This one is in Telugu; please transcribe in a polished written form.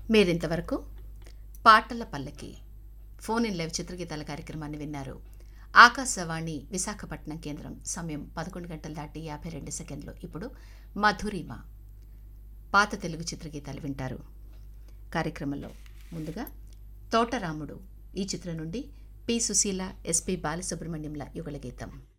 మీరింతవరకు పాటల పల్లకి ఫోన్ ఇన్ లైవ్ చిత్రగీతాల కార్యక్రమాన్ని విన్నారు. ఆకాశవాణి విశాఖపట్నం కేంద్రం. సమయం 11 గంటలు దాటి 52 సెకండ్లు. ఇప్పుడు మధురిమ పాత తెలుగు చిత్రగీతాలు వింటారు. కార్యక్రమంలో ముందుగా తోటరాముడు ఈ చిత్రం నుండి పి. సుశీల, ఎస్పి బాలసుబ్రహ్మణ్యంల యుగళగీతం.